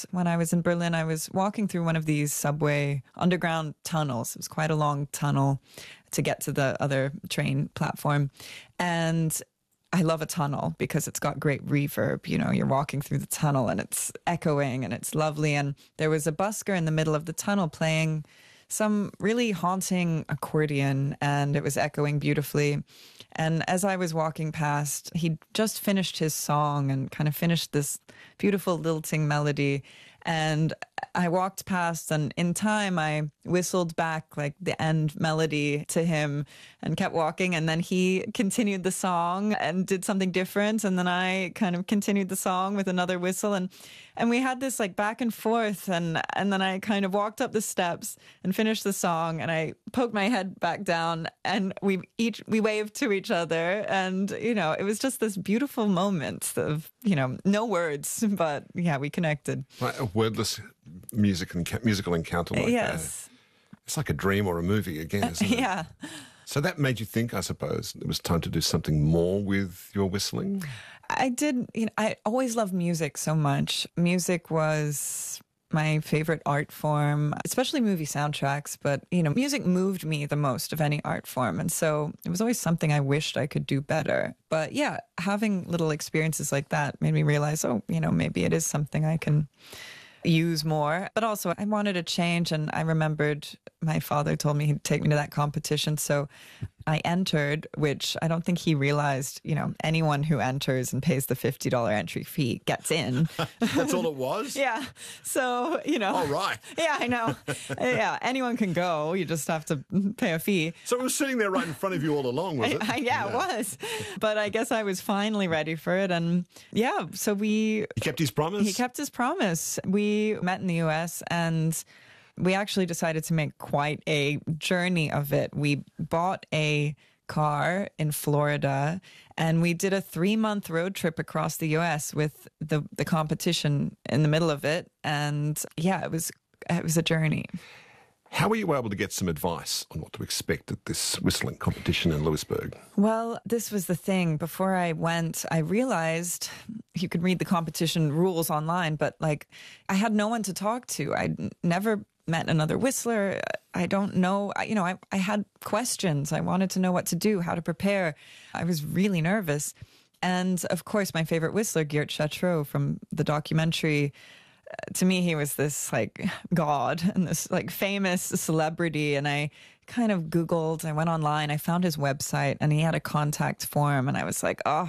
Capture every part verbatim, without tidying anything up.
once when I was in Berlin, I was walking through one of these subway underground tunnels. It was quite a long tunnel to get to the other train platform. And I love a tunnel because it's got great reverb. You know, you're walking through the tunnel and it's echoing and it's lovely. And there was a busker in the middle of the tunnel playing some really haunting accordion, and it was echoing beautifully. And as I was walking past, he just finished his song and kind of finished this beautiful lilting melody. And I walked past, and in time I whistled back like the end melody to him and kept walking. And then he continued the song and did something different. And then I kind of continued the song with another whistle. And and we had this like back and forth. And, and then I kind of walked up the steps and finished the song. And I poked my head back down, and we each we waved to each other. And, you know, it was just this beautiful moment of, you know, no words, but yeah, we connected. Like a wordless music and musical encounter like yes. that. It's like a dream or a movie again, isn't it? Yeah. So that made you think, I suppose, it was time to do something more with your whistling? I did, you know, I always loved music so much. Music was my favorite art form, especially movie soundtracks. But, you know, music moved me the most of any art form. And so it was always something I wished I could do better. But yeah, having little experiences like that made me realize, oh, you know, maybe it is something I can use more. But also I wanted a change, and I remembered my father told me he'd take me to that competition. So I entered, which I don't think he realized, you know, anyone who enters and pays the fifty dollars entry fee gets in. That's all it was? Yeah. So, you know. Oh, right. Yeah, I know. Yeah, anyone can go. You just have to pay a fee. So it was sitting there right in front of you all along, was it? I, I, yeah, yeah, it was. But I guess I was finally ready for it. And yeah, so we... He kept his promise? He kept his promise. We met in the U S, and we actually decided to make quite a journey of it. We bought a car in Florida, and we did a three-month road trip across the U S with the, the competition in the middle of it. And yeah, it was it was a journey. How were you able to get some advice on what to expect at this whistling competition in Lewisburg? Well, this was the thing. Before I went, I realized you could read the competition rules online, but like I had no one to talk to. I'd never met another whistler. I don't know. I, you know, I, I had questions. I wanted to know what to do, how to prepare. I was really nervous. And of course, my favorite whistler, Geert Chatriot from the documentary, to me, he was this like god and this like famous celebrity. And I kind of Googled, I went online, I found his website, and he had a contact form. And I was like, oh,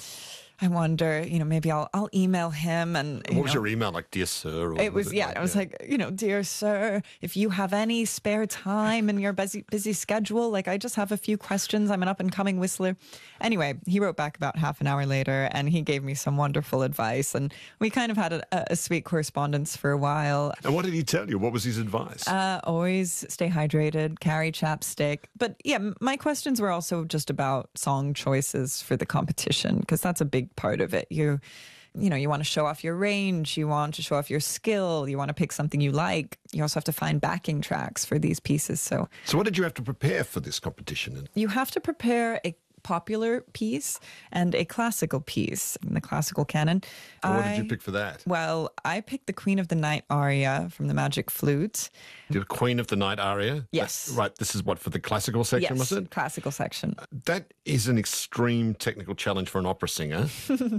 I wonder, you know, maybe I'll I'll email him. And what was know, your email, like, dear sir? Or it was, was it yeah, like, it was yeah. like, you know, dear sir, if you have any spare time in your busy busy schedule, like I just have a few questions. I'm an up and coming whistler. Anyway, he wrote back about half an hour later, and he gave me some wonderful advice, and we kind of had a, a sweet correspondence for a while. And what did he tell you? What was his advice? Uh, always stay hydrated, carry chapstick. But yeah, my questions were also just about song choices for the competition, because that's a big part of it. You, you know, you want to show off your range, you want to show off your skill, you want to pick something you like. You also have to find backing tracks for these pieces. So, so what did you have to prepare for this competition? You have to prepare a popular piece and a classical piece in the classical canon. And what I, did you pick for that? Well, I picked the Queen of the Night aria from the Magic Flute. The Queen of the Night aria? Yes. That, right, this is what, for the classical section, yes, was it? Classical section. That is an extreme technical challenge for an opera singer.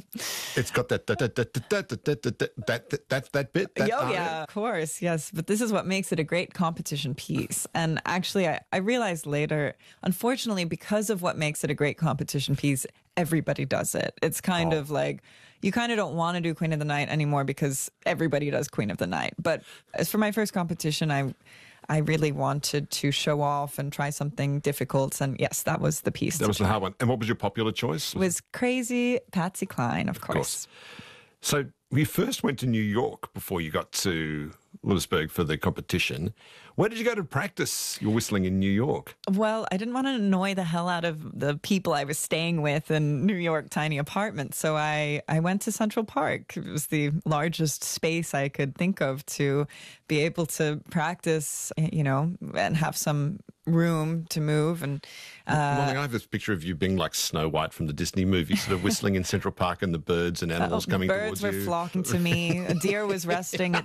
It's got that that that that that that that that that that bit. That oh aria. yeah, of course, yes. But this is what makes it a great competition piece. And actually, I, I realized later, unfortunately, because of what makes it a great competition piece, everybody does it. It's kind Oh. of like, you kind of don't want to do Queen of the Night anymore because everybody does Queen of the Night. But as for my first competition, I I really wanted to show off and try something difficult. And yes, that was the piece. That to was the try. hard one. And what was your popular choice? It was Crazy Patsy Cline, of, Of course. course. So you first went to New York before you got to Lewisburg for the competition. Where did you go to practice your whistling in New York? Well, I didn't want to annoy the hell out of the people I was staying with in New York tiny apartments. So I, I went to Central Park. It was the largest space I could think of to be able to practice, you know, and have some room to move. And uh, Well, I have this picture of you being like Snow White from the Disney movie, sort of whistling in Central Park and the birds and animals oh, coming birds towards were you. flocking to me. A deer was resting